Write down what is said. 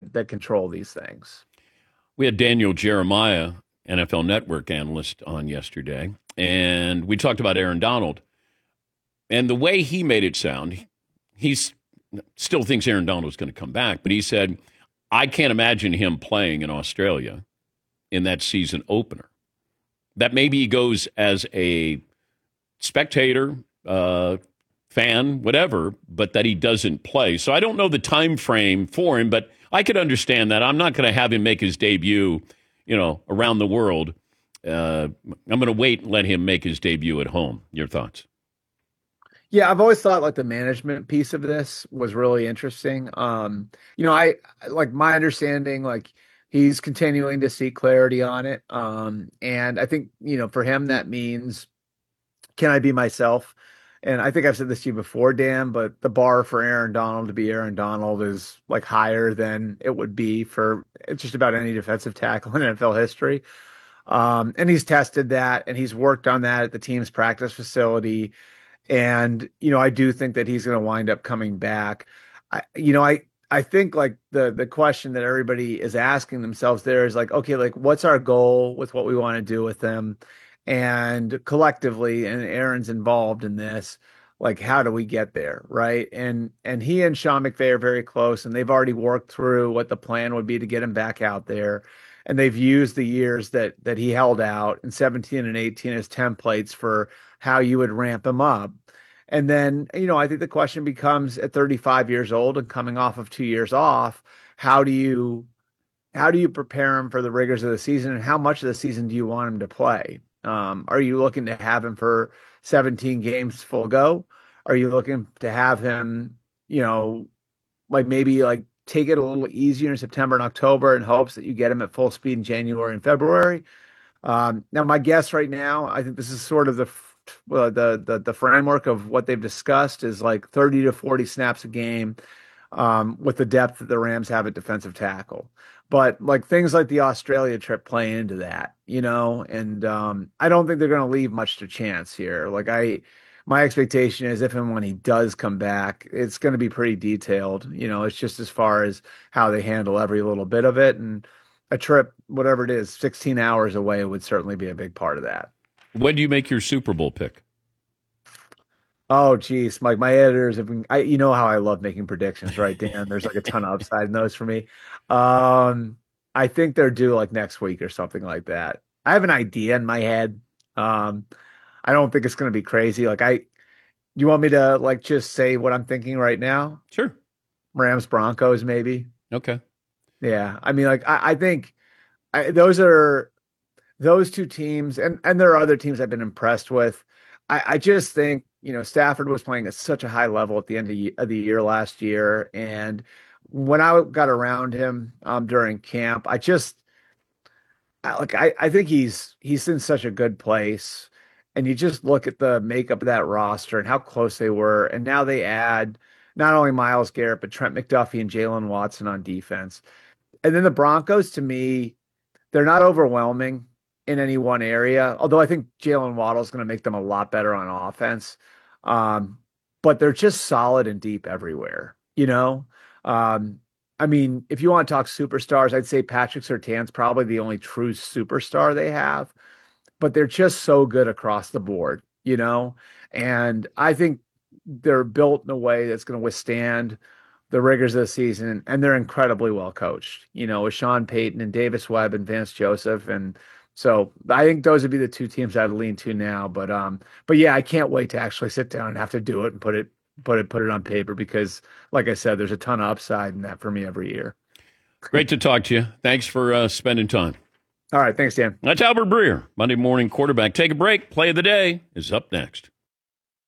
that control these things. We had Daniel Jeremiah, NFL Network analyst, on yesterday, and we talked about Aaron Donald. And the way he made it sound, he's still thinks Aaron Donald is going to come back, but he said, I can't imagine him playing in Australia in that season opener. That maybe he goes as a spectator, fan, whatever, but that he doesn't play. So I don't know the time frame for him, but I could understand that. I'm not going to have him make his debut, around the world. I'm going to wait and let him make his debut at home. Your thoughts? Yeah, I've always thought like the management piece of this was really interesting. I like my understanding, like he's continuing to seek clarity on it. And I think, for him that means, can I be myself? And I think I've said this to you before, Dan, but the bar for Aaron Donald to be Aaron Donald is like higher than it would be for just about any defensive tackle in NFL history. And he's tested that and he's worked on that at the team's practice facility. And, I do think that he's going to wind up coming back. I think like the question that everybody is asking themselves there is like, okay, like what's our goal with what we want to do with them? And collectively, and Aaron's involved in this, like how do we get there, right? And he and Sean McVay are very close, and they've already worked through what the plan would be to get him back out there. And they've used the years that he held out in 17 and 18 as templates for how you would ramp him up. And then, I think the question becomes at 35 years old and coming off of 2 years off, how do you prepare him for the rigors of the season, and how much of the season do you want him to play? Are you looking to have him for 17 games full go? Are you looking to have him, like maybe like take it a little easier in September and October in hopes that you get him at full speed in January and February? Now, my guess right now, I think this is sort of the framework of what they've discussed is like 30 to 40 snaps a game, with the depth that the Rams have at defensive tackle. But like things like the Australia trip play into that, and I don't think they're going to leave much to chance here. My expectation is if and when he does come back, it's going to be pretty detailed. It's just as far as how they handle every little bit of it. And a trip, whatever it is, 16 hours away would certainly be a big part of that. When do you make your Super Bowl pick? Oh, geez, my editors have been. You know how I love making predictions, right, Dan? There's like a ton of upside in those for me. I think they're due like next week or something like that. I have an idea in my head. I don't think it's going to be crazy. You want me to like just say what I'm thinking right now? Sure. Rams Broncos, maybe. Okay. Yeah, I mean, like I think those two teams, and there are other teams I've been impressed with. I just think, Stafford was playing at such a high level at the end of the year last year. And when I got around him during camp, I think he's in such a good place. And you just look at the makeup of that roster and how close they were. And now they add not only Myles Garrett, but Trent McDuffie and Jalen Watson on defense. And then the Broncos, to me, they're not overwhelming in any one area, although I think Jalen Waddle is going to make them a lot better on offense. But they're just solid and deep everywhere. I mean, if you want to talk superstars, I'd say Patrick Surtain's probably the only true superstar they have, but they're just so good across the board. And I think they're built in a way that's going to withstand the rigors of the season, and they're incredibly well coached, with Sean Payton and Davis Webb and Vance Joseph. And so I think those would be the two teams I'd lean to now. But yeah, I can't wait to actually sit down and have to do it and put it on paper because, like I said, there's a ton of upside in that for me every year. Great to talk to you. Thanks for spending time. All right. Thanks, Dan. That's Albert Breer, Monday Morning Quarterback. Take a break. Play of the day is up next.